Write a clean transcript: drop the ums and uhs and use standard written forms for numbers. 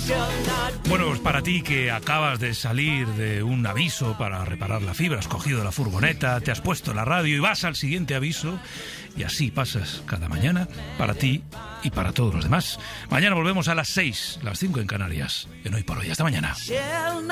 Bueno, pues para ti que acabas de salir de un aviso para reparar la fibra, has cogido la furgoneta, te has puesto la radio y vas al siguiente aviso, y así pasas cada mañana para ti y para todos los demás. Mañana volvemos a las 6, las 5 en Canarias. En Hoy por Hoy. Hasta mañana.